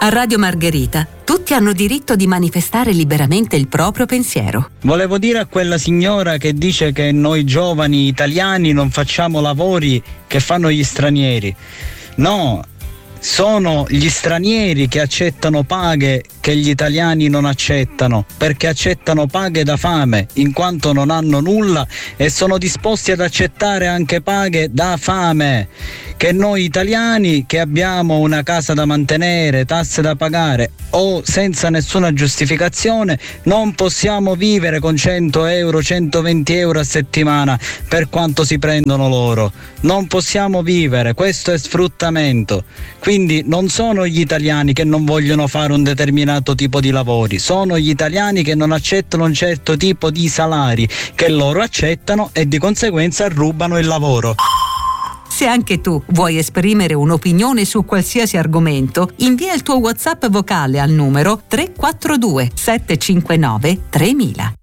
A Radio Margherita tutti hanno diritto di manifestare liberamente il proprio pensiero. Volevo dire a quella signora che dice che noi giovani italiani non facciamo lavori che fanno gli stranieri. No, sono gli stranieri che accettano paghe che gli italiani non accettano, perché accettano paghe da fame, in quanto non hanno nulla e sono disposti ad accettare anche paghe da fame, che noi italiani che abbiamo una casa da mantenere, tasse da pagare o senza nessuna giustificazione non possiamo vivere con 100 euro, 120 euro a settimana per quanto si prendono loro. Non possiamo vivere, questo è sfruttamento. Quindi non sono gli italiani che non vogliono fare un determinato tipo di lavori, sono gli italiani che non accettano un certo tipo di salari che loro accettano e di conseguenza rubano il lavoro. Se anche tu vuoi esprimere un'opinione su qualsiasi argomento, invia il tuo WhatsApp vocale al numero 342 759 3000.